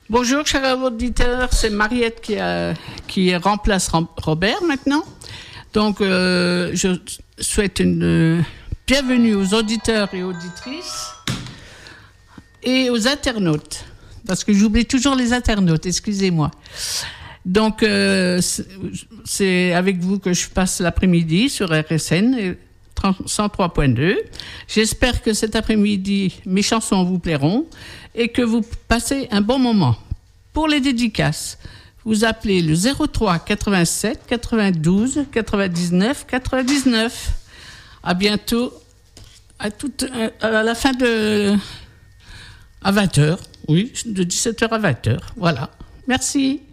Bonjour, chers auditeurs, c'est Mariette qui remplace Robert maintenant. Donc, je souhaite une bienvenue aux auditeurs et auditrices et aux internautes, parce que j'oublie toujours les internautes, excusez-moi. Donc, c'est avec vous que je passe l'après-midi sur RSN 103.2. J'espère que cet après-midi, mes chansons vous plairont et que vous passez un bon moment. Pour les dédicaces, vous appelez le 03 87 92 99 99. À bientôt, à la fin à 20h, oui, de 17h à 20h. Voilà. Merci.